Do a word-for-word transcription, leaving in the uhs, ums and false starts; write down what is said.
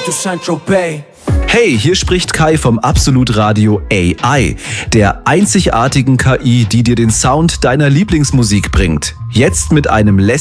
to Saint-Tropez. Hey, hier spricht Kai vom Absolut Radio A I, der einzigartigen K I, die dir den Sound deiner Lieblingsmusik bringt. Jetzt mit einem